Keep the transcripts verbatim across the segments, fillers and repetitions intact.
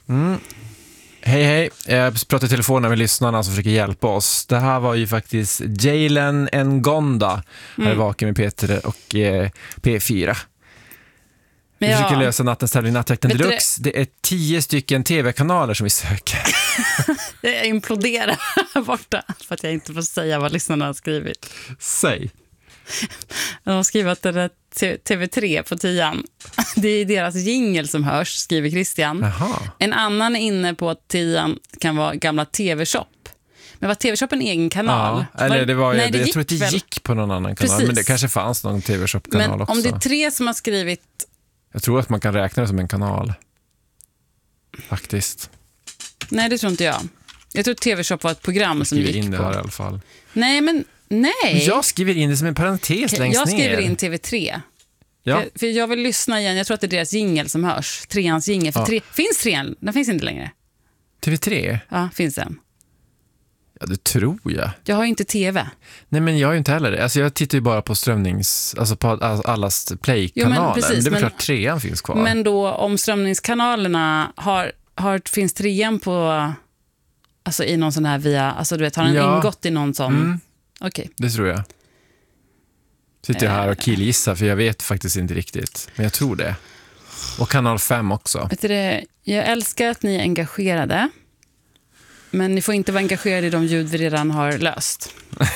Mm. Hej hej, jag pratar i telefonen med lyssnarna som försöker hjälpa oss. Det här var ju faktiskt Jalen Ngonda här mm. vaken med Peter och eh, P fyra. Vi försöker ja. lösa nattens tävling Nattjakten Deluxe. Det? det är tio stycken tv-kanaler som vi söker. Jag imploderar borta för att jag inte får säga vad lyssnarna har skrivit. Säg. De har skrivit att det är T V tre på tian. Det är deras jingle som hörs, skriver Christian. Aha. En annan är inne på att tian kan vara gamla T V-shop. Men var T V-shop en egen kanal? Ja, eller det var, Nej, det jag gick tror att det väl. gick på någon annan kanal. Precis. Men det kanske fanns någon T V-shop-kanal Men också. om det är tre som har skrivit... Jag tror att man kan räkna det som en kanal. Faktiskt. Nej, det tror inte jag. Jag tror att T V-shop var ett program som gick in det på... här i alla fall. Nej, men nej. Jag skriver in det som en parentes längst ner. Jag skriver in T V tre. Ja. För, för jag vill lyssna igen. Jag tror att det är deras jingle som hörs. Treans jingle. För ja. tre, finns trean? Den finns inte längre. T V tre? Ja, finns den. Ja, det tror jag. Jag har ju inte tv. Nej, men jag har ju inte heller det. Alltså, jag tittar ju bara på strömnings... Alltså på allas play-kanaler. Jo, det är väl klart trean finns kvar. Men då, om strömningskanalerna har, har, finns trean på... Alltså i någon sån här via... Alltså du vet, har den ja. ingått i någon sån... Mm. Okej. Okay. Det tror jag. Sitter jag här och killgissar, för jag vet faktiskt inte riktigt. Men jag tror det. Och kanal fem också. Vet du det, jag älskar att ni är engagerade. Men ni får inte vara engagerade i de ljud vi redan har löst.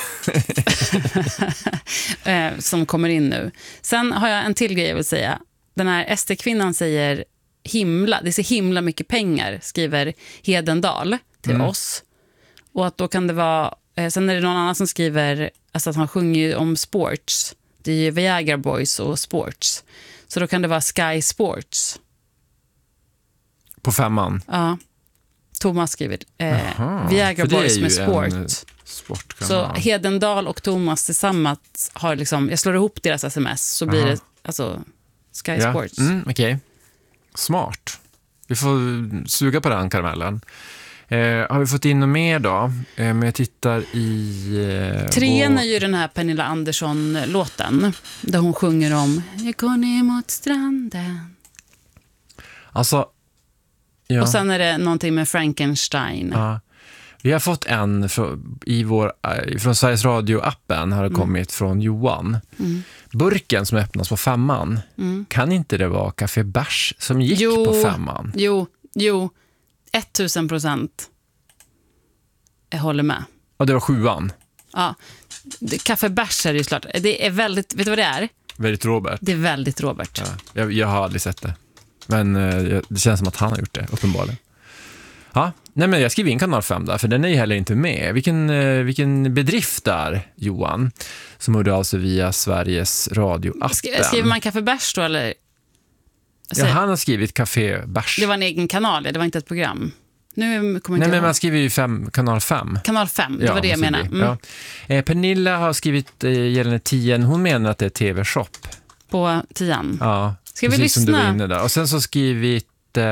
eh, som kommer in nu. Sen har jag en till grej jag vill säga. Den här S D-kvinnan säger himla, det är så himla mycket pengar, skriver Hedendal till mm. oss. Och att då kan det vara, eh, sen är det någon annan som skriver alltså att han sjunger om sports. Det är ju Viagra Boys och sports. Så då kan det vara Sky Sports. På femman? Ja. Thomas skriver eh, Aha, Viagra Boys med sport. Så Hedendal och Thomas tillsammans har liksom, jag slår ihop deras sms så blir Aha. det alltså Sky ja. Sports. Mm, okej. Okay. Smart. Vi får suga på den karamellen. Eh, har vi fått in något mer då? Eh, men jag tittar i... Eh, Trean är ju den här Pernilla Andersson-låten där hon sjunger om jag går ner mot stranden. Alltså... Ja. Och sen är det någonting med Frankenstein. Ja. Vi har fått en från, i vår, från Sveriges Radio-appen har det mm. kommit från Johan. Mm. Burken som öppnas på femman. Mm. Kan inte det vara Café Bärs som gick jo, på femman? Jo, jo. Tusen procent. Jag håller med. Och det var sjuan? Ja. Café Bärs är det ju klart. Det är väldigt, vet du vad det är? Väldigt Robert. Det är väldigt Robert. Ja. Jag, jag har aldrig sett det. Men eh, det känns som att han har gjort det, uppenbarligen. Ja, nej men jag skriver in kanal fem där, för den är ju heller inte med. Vilken, eh, vilken bedrift där, Johan, som hörde av sig via Sveriges Radio-appen. Skriver man Café Bärs då, eller? Ja, han har skrivit Café Bärs. Det var en egen kanal, det var inte ett program. Nu kommer nej, inte men man skriver ju fem, kanal fem. Kanal fem, det ja, var det jag menade. Mm. Ja. Eh, Pernilla har skrivit eh, gällande tien. Hon menar att det är T V-shop. På tian? Ja. Ska vi lyssna? Som du var inne där. Och sen så skrivit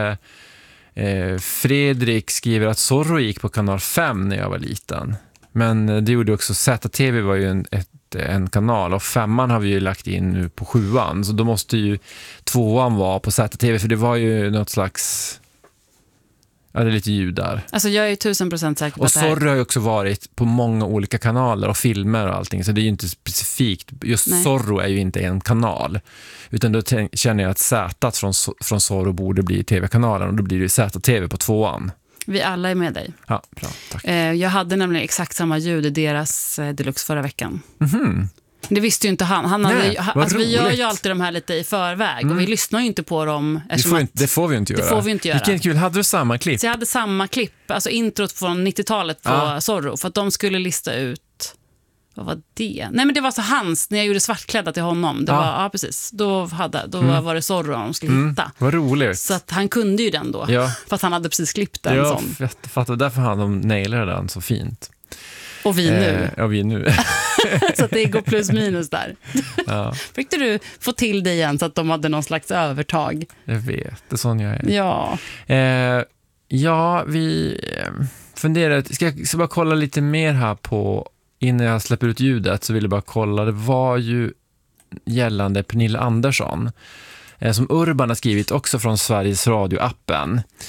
eh, Fredrik skriver att Zorro gick på kanal fem när jag var liten. Men det gjorde också Z T V var ju en, ett, en kanal och femman har vi ju lagt in nu på sjuan. Så då måste ju tvåan vara på Z T V för det var ju något slags... Ja, det är lite ljud där. Alltså jag är ju tusen procent säker på och att det här... Zorro har ju också varit på många olika kanaler och filmer och allting. Så det är ju inte specifikt. Just Nej. Zorro är ju inte en kanal. Utan då t- känner jag att Z från, från Zorro borde bli tv-kanalen. Och då blir det Z T V på tvåan. Vi alla är med dig. Ja, bra. Tack. Eh, jag hade nämligen exakt samma ljud i deras eh, Deluxe förra veckan. Mhm. Det visste ju inte han. han Nej, hade, han, alltså, vi gör ju alltid de här lite i förväg. Mm. Och vi lyssnar ju inte på dem. Det får, inte, det får vi inte göra. Det får vi inte göra. Vilken kul. Hade du samma klipp? Så jag hade samma klipp. Alltså introt från nittiotalet på ah. Zorro. För att de skulle lista ut... Vad var det? Nej, men det var så hans. När jag gjorde svartklädda till honom. Det ah. var, ja, precis. Då, hade, då mm. var det Zorro de skulle mm. hitta. Vad roligt. Så att han kunde ju den då. Ja. För att han hade precis klippt den. Ja, sån. jag fattar. Därför hade de nailade den så fint. Och vi nu. Eh, och vi nu. Så att det går plus minus där. Ja. Fick du få till det igen så att de hade någon slags övertag? Jag vet, det är sån jag är. Ja. Eh, ja, vi funderar. Ska jag ska bara kolla lite mer här på, innan jag släpper ut ljudet så vill jag bara kolla. Det var ju gällande Pernilla Andersson eh, som Urban har skrivit också från Sveriges Radio-appen.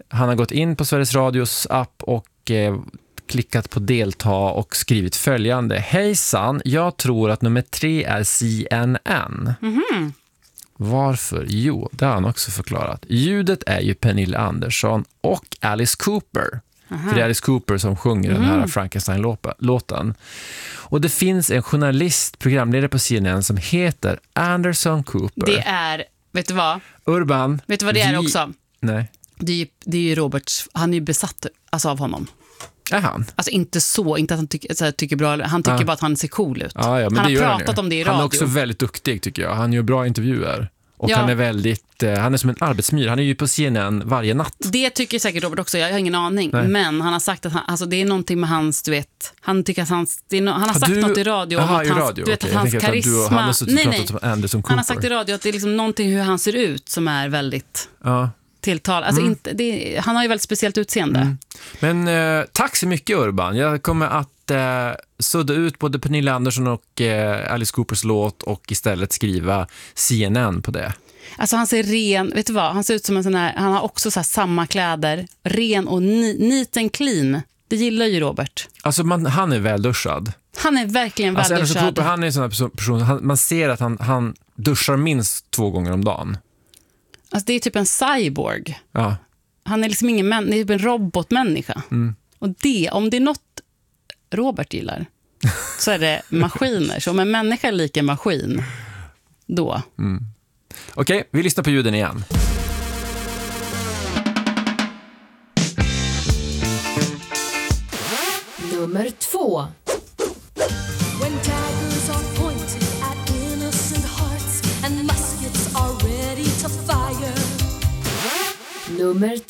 han har gått in på Sveriges Radios app och eh, klickat på delta och skrivit följande. Hejsan, jag tror att nummer tre är C N N. Mhm. Varför? Jo, det har han också förklarat. Ljudet är ju Pernilla Andersson och Alice Cooper. Aha. För det är Alice Cooper som sjunger mm. den här Frankenstein-låten. Och det finns en journalist, programledare på C N N som heter Anderson Cooper. Det är, vet du vad? Urban. Vet du vad det är vi... också? Nej. Det är ju, det är ju Roberts, han är ju besatt alltså, av honom. Är han? Alltså inte så, inte att han tycker, så här, tycker bra, han tycker ja. bara att han ser cool ut. Ja, ja, men han det har pratat han om det i radio. Han är också väldigt duktig tycker jag. Han gör bra intervjuer. Och ja. han är väldigt, eh, han är som en arbetsmyr. Han är ju på C N N varje natt. Det tycker säkert Robert också, jag har ingen aning. Nej. Men han har sagt att han, alltså det är någonting med hans, du vet, han tycker att hans, det är no, han har har sagt du, något i radio aha, om att i hans, radio, du vet, okay. att hans karisma. Att du, han, har nej, nej. Anderson Cooper. Han har sagt i radio att det är liksom någonting hur han ser ut som är väldigt ja. tilltal. Alltså mm. inte, det, han har ju väldigt speciellt utseende. Mm. Men eh, tack så mycket Urban. Jag kommer att eh, sudda ut både Pernilla Andersson och eh, Alice Coopers låt och istället skriva C N N på det. Alltså han ser ren, vet du vad? Han ser ut som en sån här, han har också så här samma kläder, ren och ni, neat and clean. Det gillar ju Robert. Alltså man, han är välduschad. Han är verkligen alltså, välduschad. Cooper, han är en sån här person, person han, man ser att han, han duschar minst två gånger om dagen. Alltså det är typ en cyborg. Ja. Han är liksom ingen män, det är typ en robotmänniska. Mm. Och det, om det är något Robert gillar så är det maskiner. Så om en människa är lika maskin, då. Mm. Okej, okay, vi lyssnar på ljuden igen. Nummer två. When daggers are pointed at innocent hearts and muskets are ready to fire. Nummer